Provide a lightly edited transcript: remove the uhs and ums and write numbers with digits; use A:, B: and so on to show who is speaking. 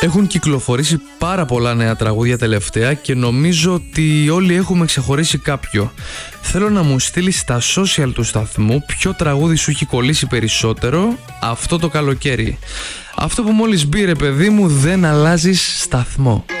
A: Έχουν κυκλοφορήσει πάρα πολλά νέα τραγούδια τελευταία και νομίζω ότι όλοι έχουμε ξεχωρίσει κάποιο. Θέλω να μου στείλεις στα social του σταθμού ποιο τραγούδι σου έχει κολλήσει περισσότερο αυτό το καλοκαίρι. Αυτό που μόλις μπει, ρε παιδί μου, δεν αλλάζεις σταθμό.